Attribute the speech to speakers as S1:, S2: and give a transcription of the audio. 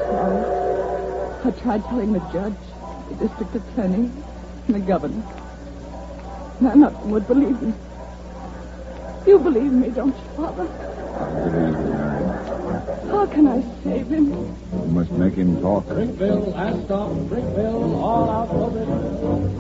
S1: sorry. I tried telling the judge, the district attorney, and the governor. None of them would believe me. You believe me, don't you, Father?
S2: I believe you, Mary.
S1: How can I save him?
S2: You must make him talk.
S3: Brickville, last stop, Brickville, all out for business.